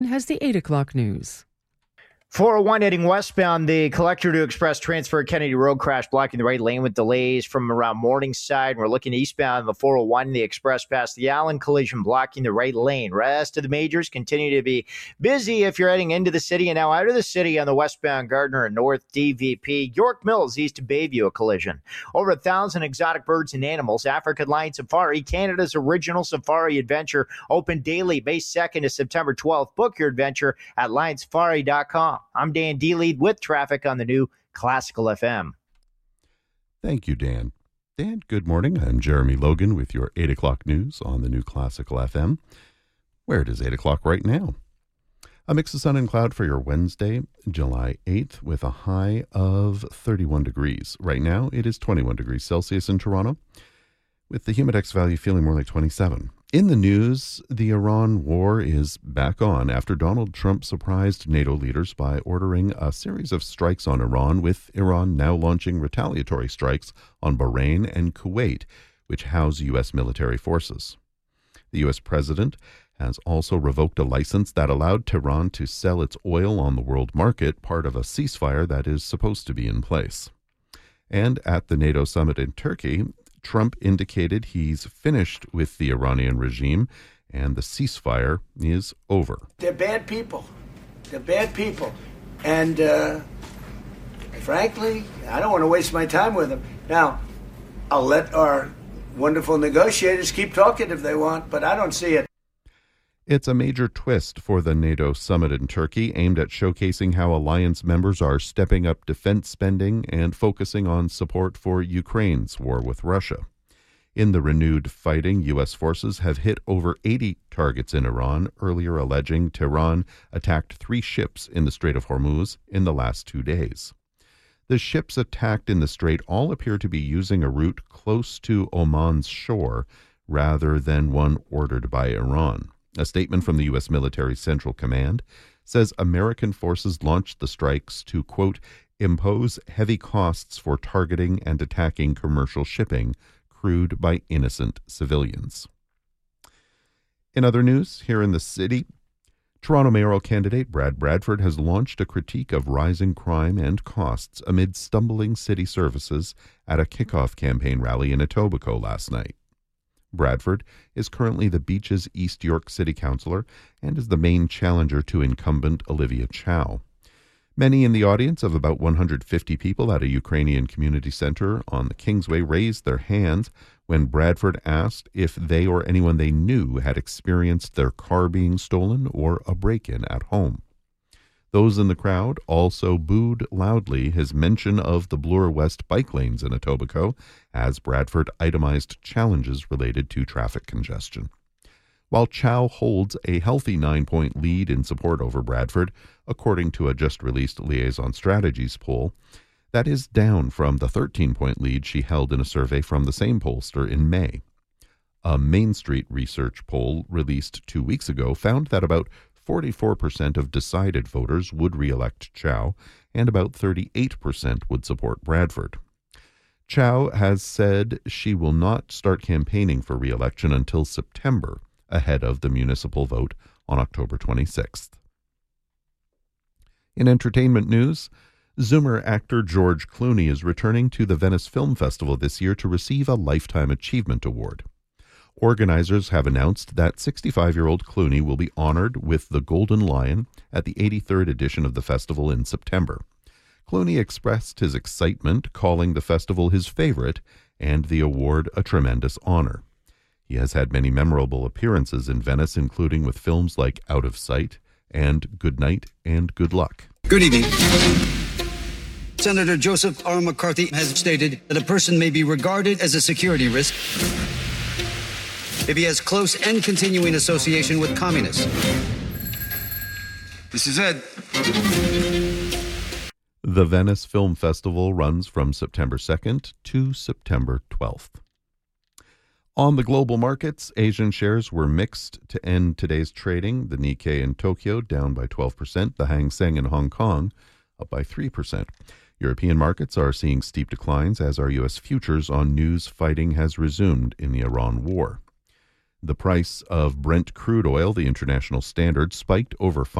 has the 8 o'clock news. 401 heading westbound, the collector to express transfer at Kennedy Road crash blocking the right lane with delays from around Morningside. We're looking eastbound the 401, the express past the Allen collision blocking the right lane. Rest of the majors continue to be busy if you're heading into the city and now out of the city on the westbound Gardner and North DVP. York Mills east of Bayview, a collision. Over 1,000 exotic birds and animals. African Lion Safari, Canada's original safari adventure, open daily May 2nd to September 12th. Book your adventure at lionsafari.com. I'm Dan D-Lead with traffic on the new Classical FM. Thank you, Dan. Dan, good morning. I'm Jeremy Logan with your 8 o'clock news on the new Classical FM. Where it is 8 o'clock right now. A mix of sun and cloud for your Wednesday, July 8th, with a high of 31 degrees. Right now, it is 21 degrees Celsius in Toronto, with the Humidex value feeling more like 27. In the news, the Iran war is back on after Donald Trump surprised NATO leaders by ordering a series of strikes on Iran, with Iran now launching retaliatory strikes on Bahrain and Kuwait, which house U.S. military forces. The U.S. president has also revoked a license that allowed Tehran to sell its oil on the world market, part of a ceasefire that is supposed to be in place. And at the NATO summit in Turkey, Trump indicated he's finished with the Iranian regime and the ceasefire is over. They're bad people. They're bad people. And frankly, I don't want to waste my time with them. Now, I'll let our wonderful negotiators keep talking if they want, but I don't see it. It's a major twist for the NATO summit in Turkey, aimed at showcasing how alliance members are stepping up defense spending and focusing on support for Ukraine's war with Russia. In the renewed fighting, U.S. forces have hit over 80 targets in Iran, earlier alleging Tehran attacked 3 ships in the Strait of Hormuz in the last 2 days. The ships attacked in the strait all appear to be using a route close to Oman's shore rather than one ordered by Iran. A statement from the U.S. Military Central Command says American forces launched the strikes to, quote, impose heavy costs for targeting and attacking commercial shipping crewed by innocent civilians. In other news, here in the city, Toronto mayoral candidate Brad Bradford has launched a critique of rising crime and costs amid stumbling city services at a kickoff campaign rally in Etobicoke last night. Bradford is currently the Beaches East York City Councillor and is the main challenger to incumbent Olivia Chow. Many in the audience of about 150 people at a Ukrainian community center on the Kingsway raised their hands when Bradford asked if they or anyone they knew had experienced their car being stolen or a break-in at home. Those in the crowd also booed loudly his mention of the Bloor West bike lanes in Etobicoke as Bradford itemized challenges related to traffic congestion. While Chow holds a healthy 9-point lead in support over Bradford, according to a just-released Liaison Strategies poll, that is down from the 13-point lead she held in a survey from the same pollster in May. A Main Street research poll released 2 weeks ago found that about 44% of decided voters would re-elect Chow, and about 38% would support Bradford. Chow has said she will not start campaigning for re-election until September, ahead of the municipal vote on October 26th. In entertainment news, Zoomer actor George Clooney is returning to the Venice Film Festival this year to receive a Lifetime Achievement Award. Organizers have announced that 65-year-old Clooney will be honored with the Golden Lion at the 83rd edition of the festival in September. Clooney expressed his excitement, calling the festival his favorite and the award a tremendous honor. He has had many memorable appearances in Venice, including with films like Out of Sight and Good Night and Good Luck. Good evening. Senator Joseph R. McCarthy has stated that a person may be regarded as a security risk if he has close and continuing association with communists. This is it. The Venice Film Festival runs from September 2nd to September 12th. On the global markets, Asian shares were mixed to end today's trading. The Nikkei in Tokyo down by 12%, the Hang Seng in Hong Kong up by 3%. European markets are seeing steep declines as our U.S. futures on news fighting has resumed in the Iran war. The price of Brent crude oil, the international standard, spiked over